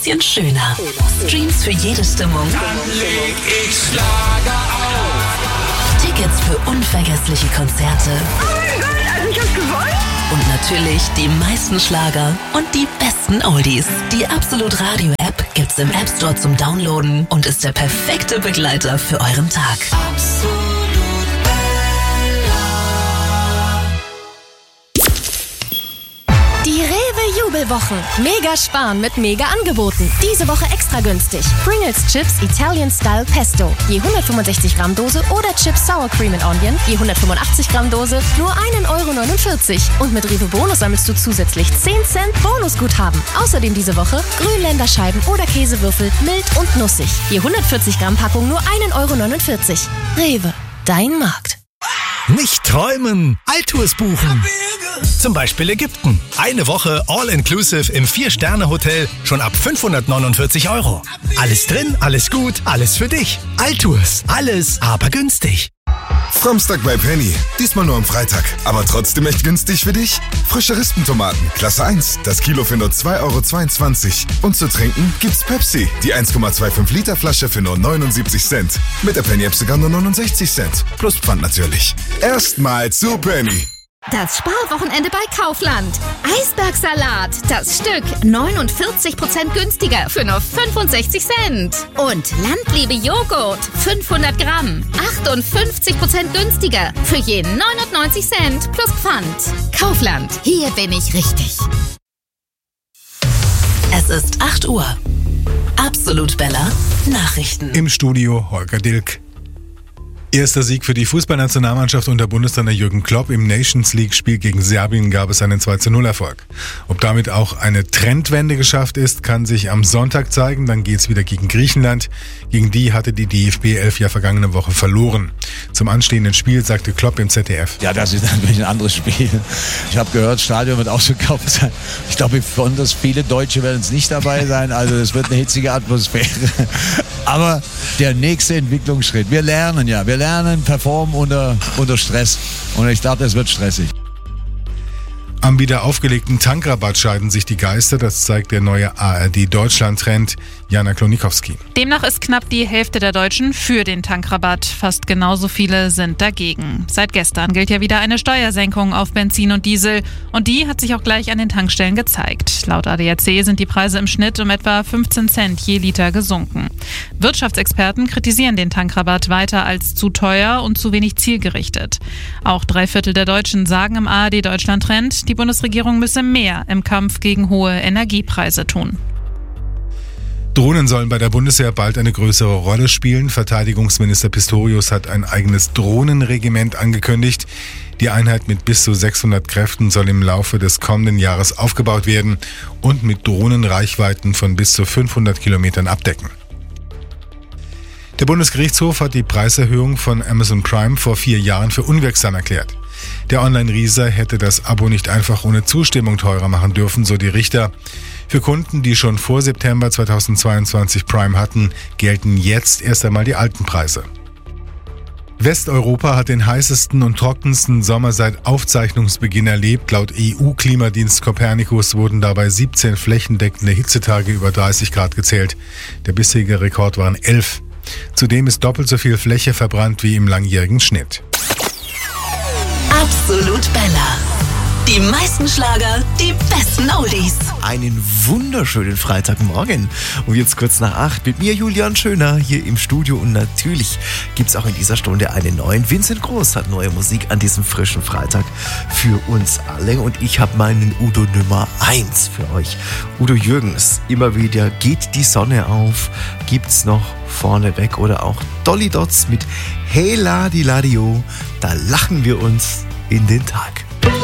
bisschen schöner. Streams für jede Stimmung. Dann leg ich Schlager auf. Tickets für unvergessliche Konzerte. Oh mein Gott, also ich hab's gewollt. Und natürlich die meisten Schlager und die besten Oldies. Die Absolut Radio App gibt's im App Store zum Downloaden und ist der perfekte Begleiter für euren Tag. Absolut Bella. Die Rewe-Jubelwochen. Mega sparen mit mega Angeboten. Diese Woche extra günstig. Pringles Chips Italian Style Pesto. Je 165 Gramm Dose oder Chips Sour Cream and Onion. Je 185 Gramm Dose. Nur 1,49 €. Und mit Rewe Bonus sammelst du zusätzlich 10 Cent Bonusguthaben. Außerdem diese Woche Grünländerscheiben oder Käsewürfel mild und nussig. Je 140 Gramm Packung nur 1,49 €. Rewe, dein Markt. Nicht träumen, Altours buchen. Zum Beispiel Ägypten. Eine Woche All-Inclusive im 4-Sterne-Hotel schon ab 549 €. Alles drin, alles gut, alles für dich. Altours, alles aber günstig. Samstag bei Penny. Diesmal nur am Freitag. Aber trotzdem echt günstig für dich. Frische Rispentomaten, Klasse 1. Das Kilo für nur 2,22 €. Und zu trinken gibt's Pepsi. Die 1,25 Liter Flasche für nur 79 Cent. Mit der Penny-App sogar nur 69 Cent. Plus Pfand natürlich. Erstmal zu Penny. Das Sparwochenende bei Kaufland. Eisbergsalat, das Stück 49% günstiger für nur 65 Cent. Und Landliebe Joghurt, 500 Gramm, 58% günstiger für je 99 Cent plus Pfand. Kaufland, hier bin ich richtig. Es ist 8 Uhr. Absolut Bella Nachrichten. Im Studio Holger Dilk. Erster Sieg für die Fußballnationalmannschaft unter Bundestrainer Jürgen Klopp. Im Nations-League-Spiel gegen Serbien gab es einen 2:0-Erfolg. Ob damit auch eine Trendwende geschafft ist, kann sich am Sonntag zeigen. Dann geht's wieder gegen Griechenland. Gegen die hatte die DFB 11 ja vergangene Woche verloren. Zum anstehenden Spiel sagte Klopp im ZDF. Ja, das ist natürlich ein anderes Spiel. Ich habe gehört, das Stadion wird ausverkauft sein. Ich glaube, besonders viele Deutsche werden es nicht dabei sein. Also es wird eine hitzige Atmosphäre. Aber der nächste Entwicklungsschritt. Wir lernen, performen unter Stress. Und ich dachte, es wird stressig. Am wieder aufgelegten Tankrabatt scheiden sich die Geister, das zeigt der neue ARD-Deutschland-Trend. Jana Klonikowski. Demnach ist knapp die Hälfte der Deutschen für den Tankrabatt. Fast genauso viele sind dagegen. Seit gestern gilt ja wieder eine Steuersenkung auf Benzin und Diesel. Und die hat sich auch gleich an den Tankstellen gezeigt. Laut ADAC sind die Preise im Schnitt um etwa 15 Cent je Liter gesunken. Wirtschaftsexperten kritisieren den Tankrabatt weiter als zu teuer und zu wenig zielgerichtet. Auch 3/4 der Deutschen sagen im ARD-Deutschland-Trend, die Bundesregierung müsse mehr im Kampf gegen hohe Energiepreise tun. Drohnen sollen bei der Bundeswehr bald eine größere Rolle spielen. Verteidigungsminister Pistorius hat ein eigenes Drohnenregiment angekündigt. Die Einheit mit bis zu 600 Kräften soll im Laufe des kommenden Jahres aufgebaut werden und mit Drohnenreichweiten von bis zu 500 Kilometern abdecken. Der Bundesgerichtshof hat die Preiserhöhung von Amazon Prime vor 4 Jahren für unwirksam erklärt. Der Online-Riese hätte das Abo nicht einfach ohne Zustimmung teurer machen dürfen, so die Richter. Für Kunden, die schon vor September 2022 Prime hatten, gelten jetzt erst einmal die alten Preise. Westeuropa hat den heißesten und trockensten Sommer seit Aufzeichnungsbeginn erlebt. Laut EU-Klimadienst Copernicus wurden dabei 17 flächendeckende Hitzetage über 30 Grad gezählt. Der bisherige Rekord waren 11. Zudem ist doppelt so viel Fläche verbrannt wie im langjährigen Schnitt. Absolut Bella. Die meisten Schlager, die besten Oldies. Einen wunderschönen Freitagmorgen. Und jetzt kurz nach 8 mit mir, Julian Schöner, hier im Studio. Und natürlich gibt's auch in dieser Stunde einen neuen. Vincent Groß hat neue Musik an diesem frischen Freitag für uns alle. Und ich habe meinen Udo Nummer 1 für euch. Udo Jürgens, immer wieder geht die Sonne auf, gibt's noch vorneweg. Oder auch Dolly Dots mit Hey Ladi Ladio. Da lachen wir uns in den Tag.